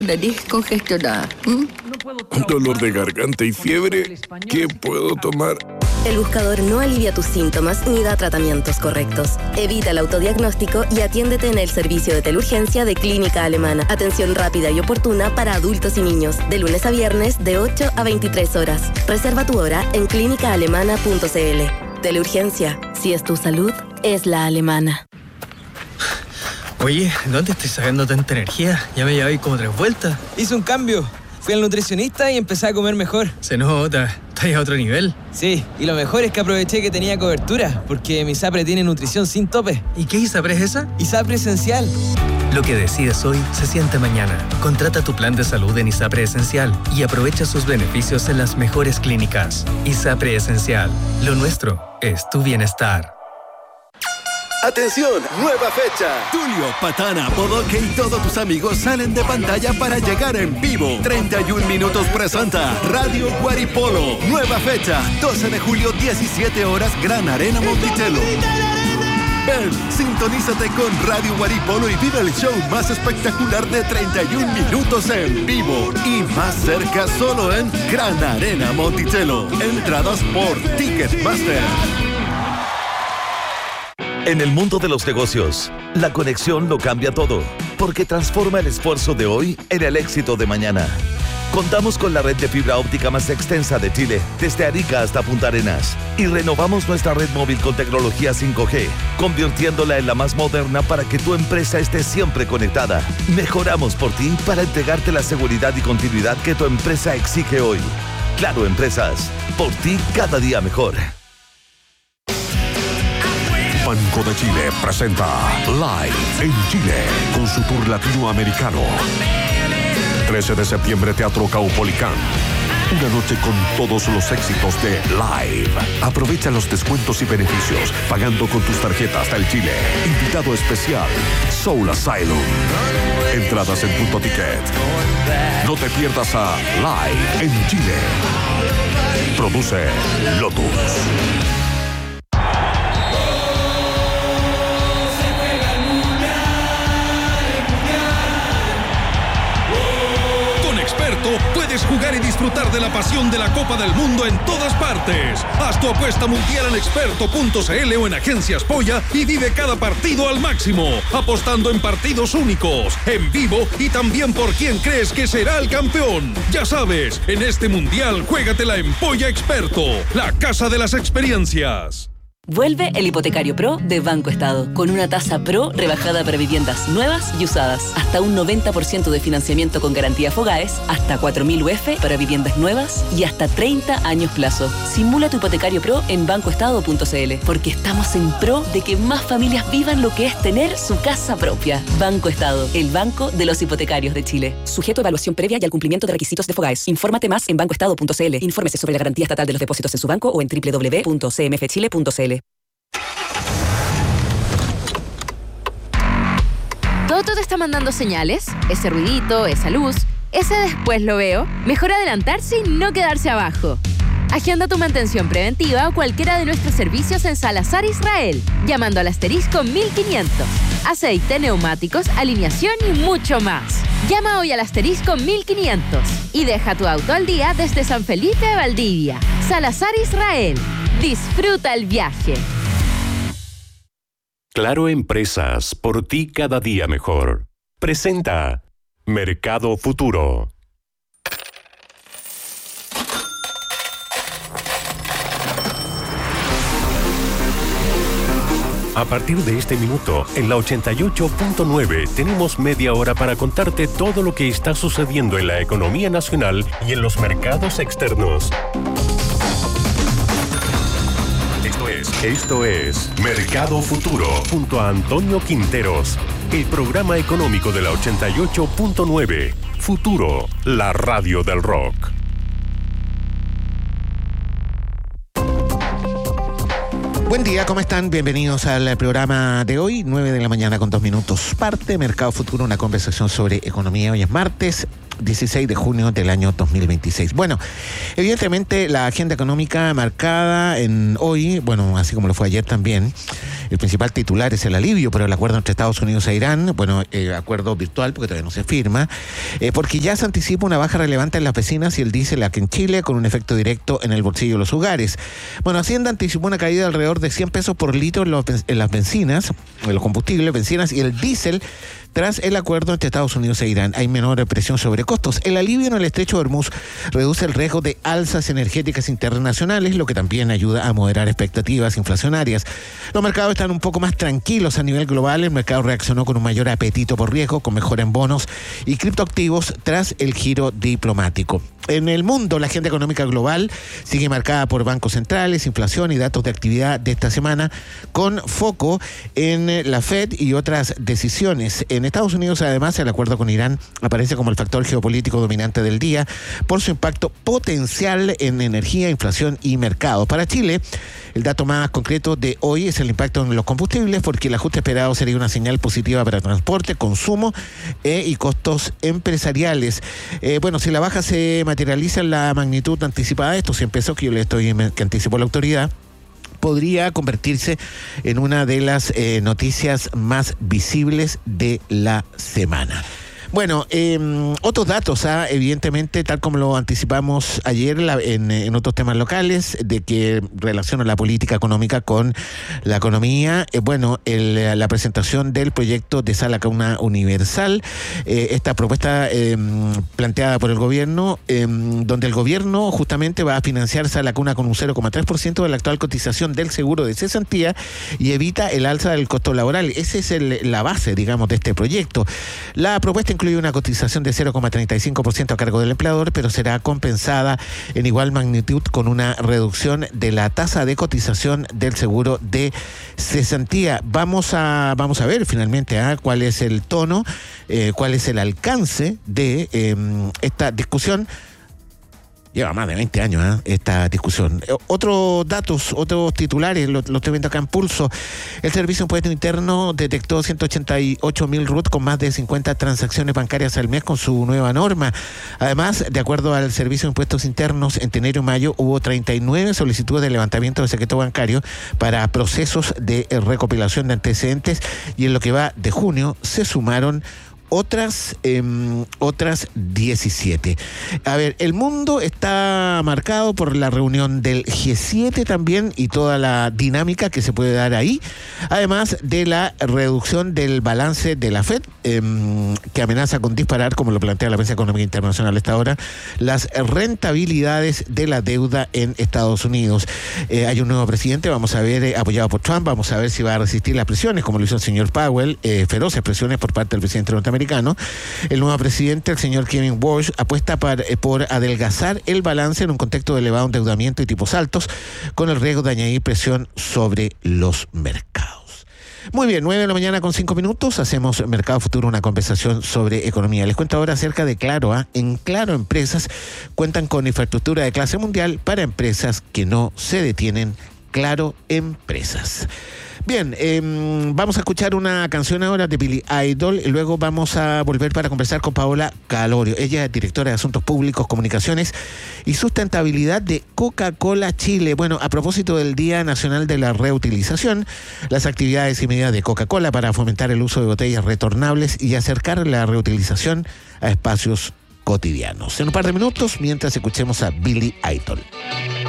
Nariz congestionada. Dolor de garganta y fiebre. ¿Qué puedo tomar? El buscador no alivia tus síntomas ni da tratamientos correctos. Evita el autodiagnóstico y atiéndete en el servicio de teleurgencia de Clínica Alemana. Atención rápida y oportuna para adultos y niños. De lunes a viernes de 8 a 23 horas. Reserva tu hora en clínicaalemana.cl. Teleurgencia. Si es tu salud, es la alemana. Oye, ¿dónde estoy sacando tanta energía? Ya me llevé como 3 vueltas. Hice un cambio. Fui al nutricionista y empecé a comer mejor. Se nota. ¿Estás a otro nivel? Sí, y lo mejor es que aproveché que tenía cobertura, porque mi ISAPRE tiene nutrición sin tope. ¿Y qué ISAPRE es esa? ISAPRE Esencial. Lo que decides hoy se siente mañana. Contrata tu plan de salud en ISAPRE Esencial y aprovecha sus beneficios en las mejores clínicas. ISAPRE Esencial. Lo nuestro es tu bienestar. ¡Atención! ¡Nueva fecha! Tulio, Patana, Bodoque y todos tus amigos salen de pantalla para llegar en vivo. 31 Minutos presenta Radio Guaripolo. Nueva fecha, 12 de julio, 17 horas, Gran Arena Monticello. Ven, sintonízate con Radio Guaripolo y vive el show más espectacular de 31 minutos en vivo. Y más cerca solo en Gran Arena Monticello. Entradas por Ticketmaster. En el mundo de los negocios, la conexión lo cambia todo, porque transforma el esfuerzo de hoy en el éxito de mañana. Contamos con la red de fibra óptica más extensa de Chile, desde Arica hasta Punta Arenas, y renovamos nuestra red móvil con tecnología 5G, convirtiéndola en la más moderna para que tu empresa esté siempre conectada. Mejoramos por ti para entregarte la seguridad y continuidad que tu empresa exige hoy. Claro Empresas, por ti cada día mejor. Banco de Chile presenta Live en Chile con su tour latinoamericano. 13 de septiembre, Teatro Caupolicán. Una noche con todos los éxitos de Live. Aprovecha los descuentos y beneficios pagando con tus tarjetas del Chile. Invitado especial, Soul Asylum. Entradas en Punto Ticket. No te pierdas a Live en Chile. Produce Lotus. Puedes jugar y disfrutar de la pasión de la Copa del Mundo en todas partes. Haz tu apuesta mundial en experto.cl o en Agencias Polla y vive cada partido al máximo, apostando en partidos únicos, en vivo y también por quién crees que será el campeón. Ya sabes, en este mundial juégatela en Polla Experto, la casa de las experiencias. Vuelve el Hipotecario Pro de Banco Estado, con una tasa Pro rebajada para viviendas nuevas y usadas, hasta un 90% de financiamiento con garantía Fogaes, hasta 4.000 UF para viviendas nuevas y hasta 30 años plazo. Simula tu Hipotecario Pro en bancoestado.cl, porque estamos en pro de que más familias vivan lo que es tener su casa propia. Banco Estado, el banco de los hipotecarios de Chile. Sujeto a evaluación previa y al cumplimiento de requisitos de Fogaes. Infórmate más en bancoestado.cl. Infórmese sobre la garantía estatal de los depósitos en su banco o en www.cmfchile.cl. ¿Toto te está mandando señales? Ese ruidito, esa luz, ese después lo veo. Mejor adelantarse y no quedarse abajo. Agenda tu mantención preventiva o cualquiera de nuestros servicios en Salazar Israel, llamando al asterisco 1500. Aceite, neumáticos, alineación y mucho más. Llama hoy al asterisco 1500 y deja tu auto al día desde San Felipe de Valdivia. Salazar Israel. Disfruta el viaje. Claro Empresas, por ti cada día mejor. Presenta Mercado Futuro. A partir de este minuto, en la 88.9, tenemos media hora para contarte todo lo que está sucediendo en la economía nacional y en los mercados externos. Esto es Mercado Futuro, junto a Antonio Quinteros, el programa económico de la 88.9. Futuro, la radio del rock. Buen día, ¿cómo están? Bienvenidos al programa de hoy, 9 de la mañana con 2 minutos. Parte Mercado Futuro, una conversación sobre economía. Hoy es martes 16 de junio del año 2026. Bueno, evidentemente la agenda económica marcada en hoy, bueno, así como lo fue ayer también, El principal titular es el alivio por el acuerdo entre Estados Unidos e Irán, bueno, acuerdo virtual porque todavía no se firma, porque ya se anticipa una baja relevante en las bencinas y el diésel aquí en Chile con un efecto directo en el bolsillo de los hogares. Bueno, Hacienda anticipó una caída de alrededor de 100 pesos por litro en las bencinas, en los combustibles, bencinas y el diésel tras el acuerdo entre Estados Unidos e Irán. Hay menor presión sobre costos. El alivio en el estrecho de Hormuz reduce el riesgo de alzas energéticas internacionales, lo que también ayuda a moderar expectativas inflacionarias. Los mercados están un poco más tranquilos a nivel global. El mercado reaccionó con un mayor apetito por riesgo, con mejora en bonos y criptoactivos tras el giro diplomático. En el mundo, la agenda económica global sigue marcada por bancos centrales, inflación y datos de actividad de esta semana, con foco en la Fed y otras decisiones. En Estados Unidos, además, el acuerdo con Irán aparece como el factor geopolítico dominante del día por su impacto potencial en energía, inflación y mercado. Para Chile, el dato más concreto de hoy es el impacto en los combustibles, porque el ajuste esperado sería una señal positiva para transporte, consumo y costos empresariales. Bueno, si la baja se materializa en la magnitud anticipada de estos 100 pesos que anticipó la autoridad, podría convertirse en una de las noticias más visibles de la semana. Bueno, otros datos, evidentemente, tal como lo anticipamos ayer en otros temas locales, de que relaciona la política económica con la economía. La presentación del proyecto de Sala Cuna Universal, esta propuesta planteada por el gobierno, donde el gobierno justamente va a financiar Sala Cuna con un 0,3% de la actual cotización del seguro de cesantía y evita el alza del costo laboral. Esa es la base, digamos, de este proyecto. La propuesta incluye una cotización de 0,35% a cargo del empleador, pero será compensada en igual magnitud con una reducción de la tasa de cotización del seguro de cesantía. Vamos a ver finalmente cuál es el tono, cuál es el alcance de esta discusión. Lleva más de 20 años esta discusión. Otros datos, otros titulares, lo estoy viendo acá en Pulso. El Servicio de Impuesto Interno detectó 188.000 RUT con más de 50 transacciones bancarias al mes con su nueva norma. Además, de acuerdo al Servicio de Impuestos Internos, entre enero y mayo hubo 39 solicitudes de levantamiento de secreto bancario para procesos de recopilación de antecedentes, y en lo que va de junio se sumaron otras 17. A ver, el mundo está marcado por la reunión del G7 también y toda la dinámica que se puede dar ahí, además de la reducción del balance de la Fed, que amenaza con disparar, como lo plantea la prensa económica internacional hasta ahora, las rentabilidades de la deuda en Estados Unidos. Hay un nuevo presidente, vamos a ver, apoyado por Trump, vamos a ver si va a resistir las presiones, como lo hizo el señor Powell, feroces presiones por parte del presidente norteamericano. El nuevo presidente, el señor Kevin Walsh, apuesta por adelgazar el balance en un contexto de elevado endeudamiento y tipos altos, con el riesgo de añadir presión sobre los mercados. Muy bien, 9 de la mañana con 5 minutos, hacemos Mercado Futuro, una conversación sobre economía. Les cuento ahora acerca de Claro. En Claro Empresas cuentan con infraestructura de clase mundial para empresas que no se detienen. Claro Empresas. Bien, vamos a escuchar una canción ahora de Billy Idol y luego vamos a volver para conversar con Paola Calorio. Ella es directora de Asuntos Públicos, Comunicaciones y Sustentabilidad de Coca-Cola Chile. Bueno, a propósito del Día Nacional de la Reutilización, las actividades y medidas de Coca-Cola para fomentar el uso de botellas retornables y acercar la reutilización a espacios cotidianos. En un par de minutos, mientras escuchemos a Billy Idol.